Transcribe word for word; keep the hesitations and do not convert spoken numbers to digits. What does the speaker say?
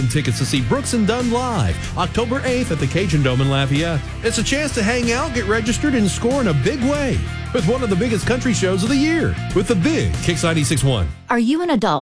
One tickets to see Brooks and Dunn live October eighth at the Cajun Dome in Lafayette. It's a chance to hang out, get registered, and score in a big way with one of the biggest country shows of the year with the big Kicks ninety-six point one. Are you an adult